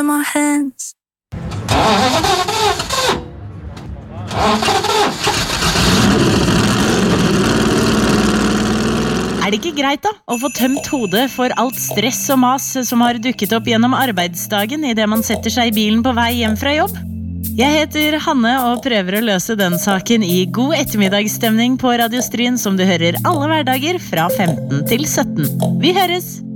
my hands. Det ikke greit da, å få tømt hodet for alt stress og mas som har dukket opp gjennom arbeidsdagen i det man setter seg i bilen på vei hjem fra jobb? Jeg heter Hanne og prøver å løse den saken i god ettermiddagsstemning på Radio Stryn som du hører alle hverdager fra 15 til 17. Vi høres!